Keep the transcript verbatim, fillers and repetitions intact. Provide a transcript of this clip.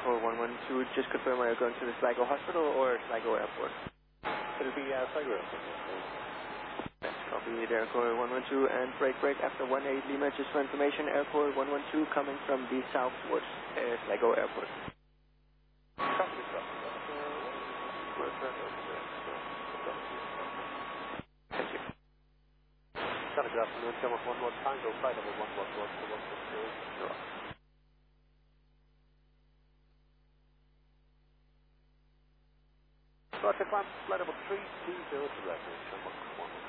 Airport one one two, just confirm are you going to the Sligo Hospital or Sligo Airport? It'll be uh, Sligo Airport. Yes, copy the Airport one one two and break break after one eight Lima, just for information, Airport one one two coming from the south towards uh, Sligo Airport. Copy, copy. Thank you. Telegraph, and then come up one more time, go flight level one one one to one one two. Sure. Roger, climb flight level three two zero to reference, come on, one.